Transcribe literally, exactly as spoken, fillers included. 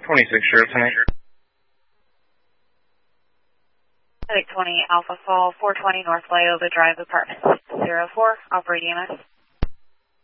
twenty-six Sheriff tonight. Medic twenty Alpha Fall, four twenty North Lyoba Drive, Apartment zero four, operating E M S.